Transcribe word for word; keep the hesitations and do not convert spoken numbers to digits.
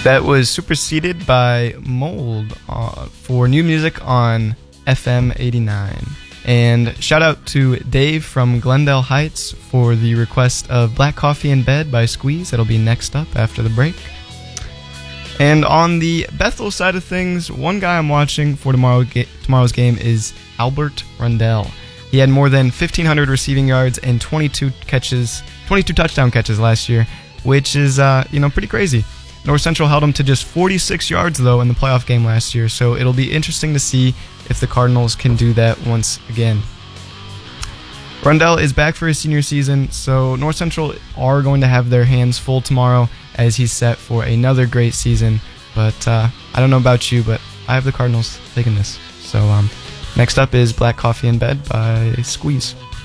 That was superseded by Mold uh, for new music on F M eighty-nine. And shout out to Dave from Glendale Heights for the request of Black Coffee in Bed by Squeeze. That'll be next up after the break. And on the Bethel side of things, one guy I'm watching for tomorrow ga- tomorrow's game is Albert Rundell. He had more than fifteen hundred receiving yards and twenty-two catches, twenty-two touchdown catches last year, which is uh, you know pretty crazy. North Central held him to just forty-six yards, though, in the playoff game last year, so it'll be interesting to see if the Cardinals can do that once again. Rundell is back for his senior season, so North Central are going to have their hands full tomorrow as he's set for another great season. But uh, I don't know about you, but I have the Cardinals taking this. So um, next up is Black Coffee in Bed by Squeeze.